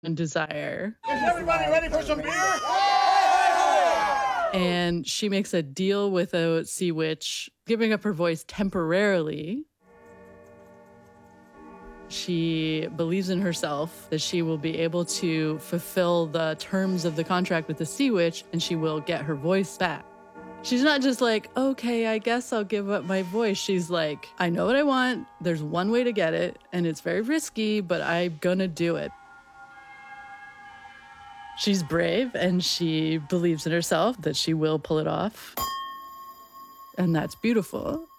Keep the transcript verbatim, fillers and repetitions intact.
and desire. Is everybody ready for some beer? And she makes a deal with a sea witch, giving up her voice temporarily. She believes in herself that she will be able to fulfill the terms of the contract with the sea witch, and she will get her voice back. She's not just like, okay, I guess I'll give up my voice. She's like, I know what I want. There's one way to get it, and it's very risky, but I'm gonna do it. She's brave, and she believes in herself that she will pull it off. And that's beautiful.